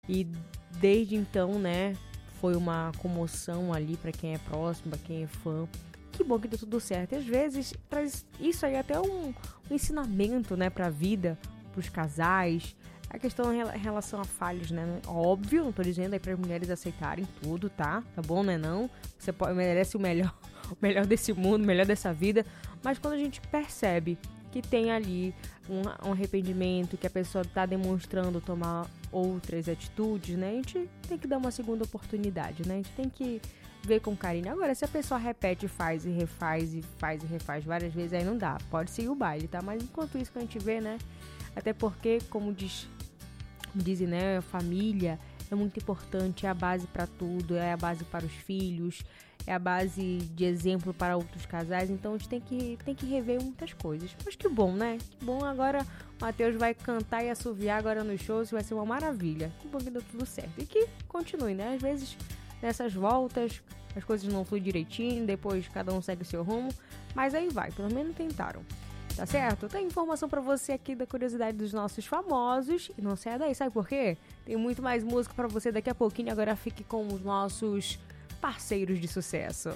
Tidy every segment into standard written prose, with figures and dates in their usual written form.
E desde então, né, foi uma comoção ali pra quem é próximo, pra quem é fã. Que bom que deu tudo certo. E às vezes traz isso aí até um ensinamento, né, pra vida, pros casais. A questão em relação a falhas, né? Óbvio, não tô dizendo aí para as mulheres aceitarem tudo, tá? Tá bom, né? Não. Você merece o melhor desse mundo, o melhor dessa vida. Mas quando a gente percebe que tem ali um arrependimento, que a pessoa tá demonstrando tomar outras atitudes, né? A gente tem que dar uma segunda oportunidade, né? A gente tem que ver com carinho. Agora, se a pessoa repete, faz e refaz e faz e refaz várias vezes, aí não dá. Pode seguir o baile, tá? Mas enquanto isso que a gente vê, né? Até porque, como dizem, né, a família é muito importante, é a base para tudo, é a base para os filhos, é a base de exemplo para outros casais, então a gente tem que rever muitas coisas. Mas que bom, né? Que bom, agora o Matheus vai cantar e assoviar agora nos shows, vai ser uma maravilha. Que bom que deu tudo certo. E que continue, né? Às vezes, nessas voltas, as coisas não fluem direitinho, depois cada um segue o seu rumo, mas aí vai, pelo menos tentaram. Tá certo? Tem informação pra você aqui da curiosidade dos nossos famosos. E não saia daí, sabe por quê? Tem muito mais música pra você daqui a pouquinho. Agora fique com os nossos parceiros de sucesso.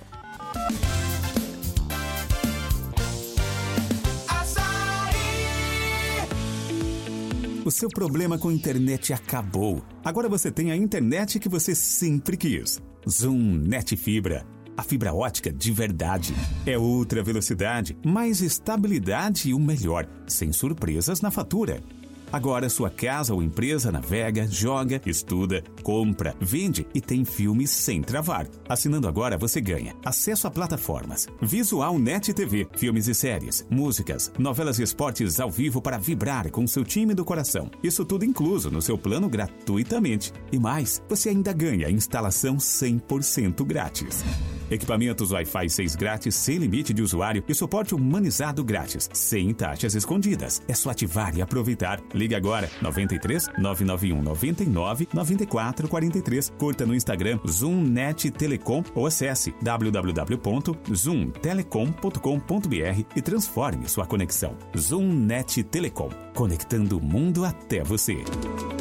O seu problema com internet acabou. Agora você tem a internet que você sempre quis. Zoom Net Fibra. A fibra ótica de verdade. É outra velocidade, mais estabilidade e o melhor, sem surpresas na fatura. Agora sua casa ou empresa navega, joga, estuda, compra, vende e tem filmes sem travar. Assinando agora você ganha acesso a plataformas, Visual Net TV, filmes e séries, músicas, novelas e esportes ao vivo para vibrar com seu time do coração. Isso tudo incluso no seu plano gratuitamente. E mais, você ainda ganha instalação 100% grátis. Equipamentos Wi-Fi 6 grátis, sem limite de usuário e suporte humanizado grátis, sem taxas escondidas. É só ativar e aproveitar. Ligue agora, 93 991 99 94 43. Curta no Instagram Zoom Net Telecom ou acesse www.zoomtelecom.com.br e transforme sua conexão. Zoom Net Telecom, conectando o mundo até você.